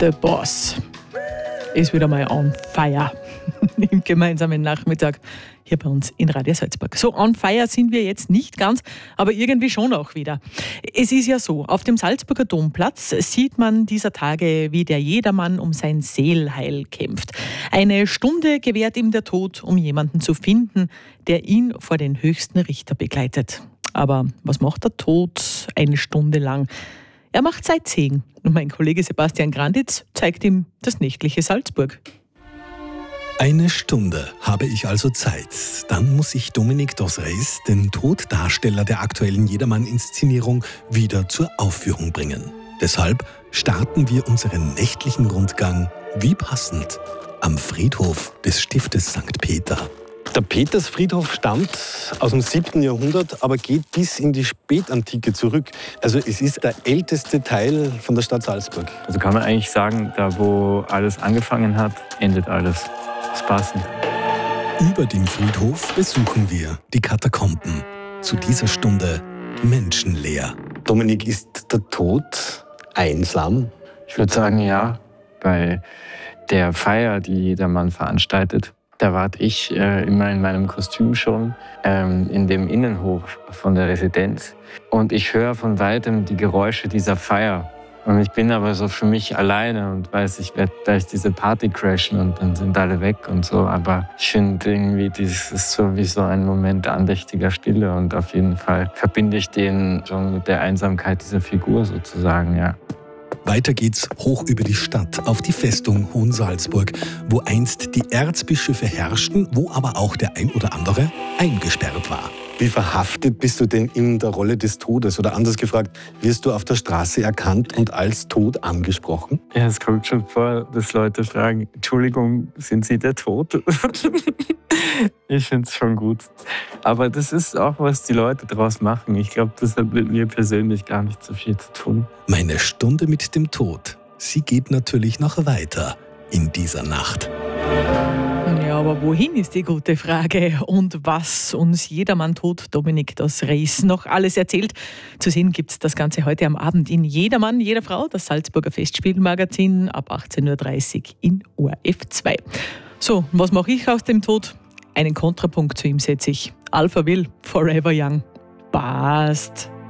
The Boss ist wieder mal on fire im gemeinsamen Nachmittag hier bei uns in Radio Salzburg. So on fire sind wir jetzt nicht ganz, aber irgendwie schon auch wieder. Es ist ja so, auf dem Salzburger Domplatz sieht man dieser Tage, wie der Jedermann um sein Seelheil kämpft. Eine Stunde gewährt ihm der Tod, um jemanden zu finden, der ihn vor den höchsten Richter begleitet. Aber was macht der Tod eine Stunde lang? Er macht Sightseeing und mein Kollege Sebastian Granditz zeigt ihm das nächtliche Salzburg. Eine Stunde habe ich also Zeit. Dann muss ich Dominique Dos Reis, den Toddarsteller der aktuellen Jedermann-Inszenierung, wieder zur Aufführung bringen. Deshalb starten wir unseren nächtlichen Rundgang, wie passend, am Friedhof des Stiftes St. Peter. Der Petersfriedhof stammt aus dem 7. Jahrhundert, aber geht bis in die Spätantike zurück. Also es ist der älteste Teil von der Stadt Salzburg. Also kann man eigentlich sagen, da wo alles angefangen hat, endet alles. Das ist passend. Über dem Friedhof besuchen wir die Katakomben. Zu dieser Stunde menschenleer. Dominik, ist der Tod einsam? Ich würde sagen, ja. Bei der Feier, die Jedermann veranstaltet, da warte ich immer in meinem Kostüm schon in dem Innenhof von der Residenz. Und ich höre von weitem die Geräusche dieser Feier. Und ich bin aber so für mich alleine und weiß, ich werde gleich diese Party crashen und dann sind alle weg und so. Aber ich finde irgendwie, das ist so wie so ein Moment andächtiger Stille. Und auf jeden Fall verbinde ich den schon mit der Einsamkeit dieser Figur sozusagen, ja. Weiter geht's hoch über die Stadt, auf die Festung Hohensalzburg, wo einst die Erzbischöfe herrschten, wo aber auch der ein oder andere eingesperrt war. Wie verhaftet bist du denn in der Rolle des Todes? Oder anders gefragt, wirst du auf der Straße erkannt und als tot angesprochen? Ja, es kommt schon vor, dass Leute fragen, Entschuldigung, sind Sie der Tod? Ich finde es schon gut. Aber das ist auch, was die Leute daraus machen. Ich glaube, das hat mit mir persönlich gar nicht so viel zu tun. Meine Stunde mit dem Tod, sie geht natürlich noch weiter in dieser Nacht. Ja, aber wohin ist die gute Frage? Und was uns Jedermann tut, Dominique Dos Reis noch alles erzählt. Zu sehen gibt es das Ganze heute am Abend in Jedermann, jeder Frau, das Salzburger Festspielmagazin, ab 18.30 Uhr in ORF2. So, was mache ich aus dem Tod? Einen Kontrapunkt zu ihm setze ich. Alphaville, Forever Young. Passt.